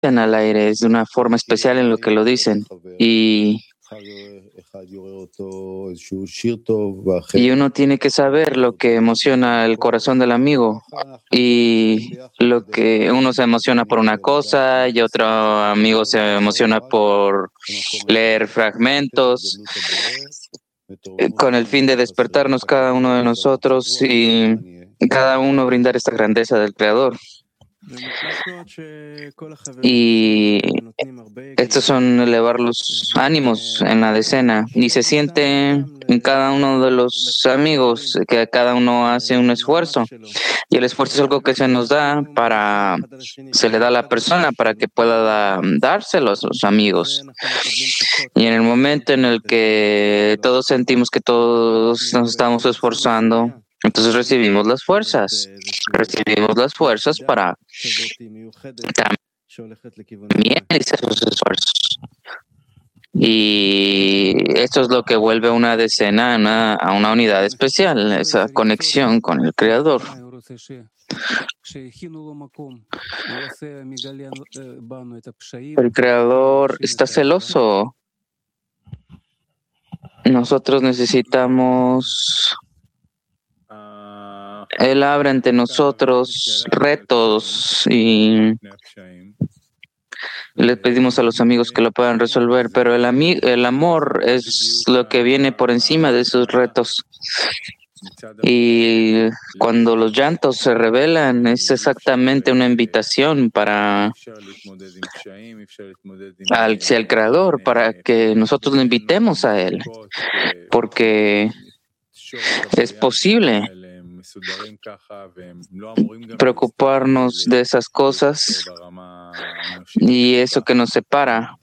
al aire, es de una forma especial en lo que lo dicen. Y uno tiene que saber lo que emociona el corazón del amigo. Y lo que uno se emociona por una cosa y otro amigo se emociona por leer fragmentos, con el fin de despertarnos cada uno de nosotros y cada uno brindar esta grandeza del Creador. Y estos son elevar los ánimos en la decena. Y se siente en cada uno de los amigos que cada uno hace un esfuerzo. Y el esfuerzo es algo que se nos da se le da a la persona para que pueda dárselo a sus amigos. Y en el momento en el que todos sentimos que todos nos estamos esforzando, entonces recibimos las fuerzas. Recibimos las fuerzas para también hacer esos esfuerzos. Y esto es lo que vuelve una decena a una unidad especial, esa conexión con el Creador. El Creador está celoso. Nosotros necesitamos. Él abre ante nosotros retos y le pedimos a los amigos que lo puedan resolver, pero el amor es lo que viene por encima de esos retos. Y cuando los llantos se revelan, es exactamente una invitación hacia el Creador, para que nosotros lo invitemos a Él, porque es posible preocuparnos de esas cosas y eso que nos separa.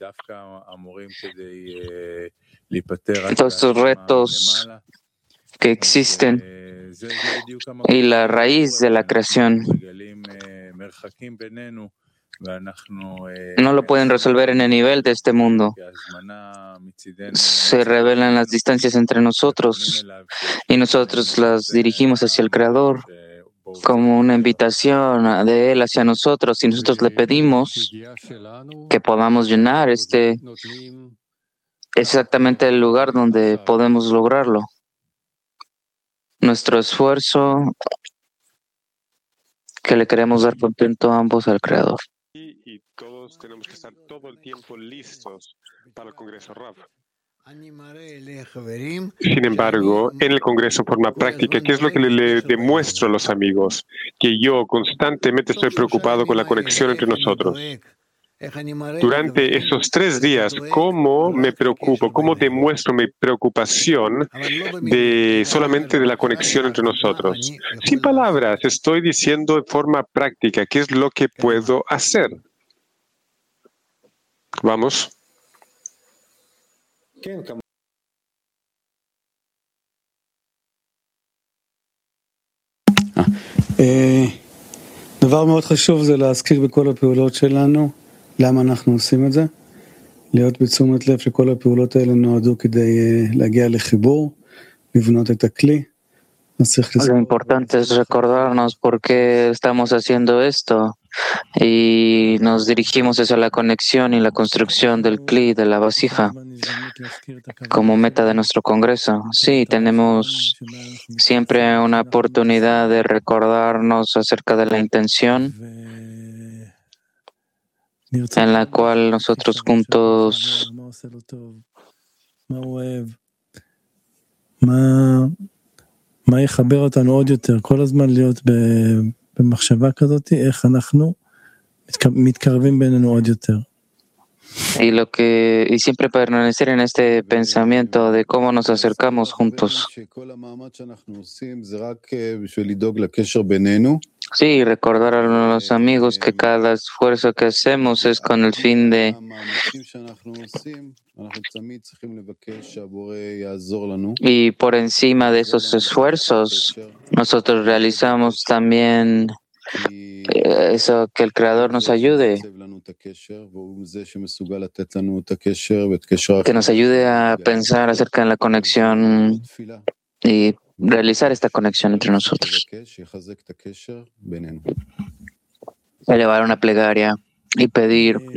Todos estos retos que existen y la raíz de la creación no lo pueden resolver en el nivel de este mundo. Se revelan las distancias entre nosotros y nosotros las dirigimos hacia el Creador como una invitación de Él hacia nosotros, y nosotros le pedimos que podamos llenar exactamente el lugar donde podemos lograrlo. Nuestro esfuerzo que le queremos dar contento a ambos al Creador. Y todos tenemos que estar todo el tiempo listos para el Congreso Rav. Sin embargo, en el Congreso, forma práctica, ¿qué es lo que le demuestro a los amigos? Que yo constantemente estoy preocupado con la conexión entre nosotros. Durante esos 3 días, ¿cómo me preocupo? ¿Cómo demuestro mi preocupación solamente de la conexión entre nosotros? Sin palabras, estoy diciendo de forma práctica qué es lo que puedo hacer. Vamos. דבר מאוד חשוב זה להזכיר בכל הפעולות שלנו למה אנחנו עושים את זה, להיות בתשומת לב שכל הפעולות האלה נועדו כדי להגיע לחיבור, לבנות את הכלי. Lo importante es recordarnos por qué estamos haciendo esto y nos dirigimos hacia la conexión y la construcción del Kli, de la vasija, como meta de nuestro Congreso. Sí, tenemos siempre una oportunidad de recordarnos acerca de la intención en la cual nosotros juntos מה יחבר אותנו עוד יותר, כל הזמן להיות במחשבה כזאת, איך אנחנו מתקרבים בינינו עוד יותר. Y siempre permanecer en este pensamiento de cómo nos acercamos juntos. Sí, recordar a los amigos que cada esfuerzo que hacemos es con el fin de y por encima de esos esfuerzos nosotros realizamos también eso, que el Creador nos ayude, que nos ayude a pensar acerca de la conexión y realizar esta conexión entre nosotros. Elevar una plegaria y pedir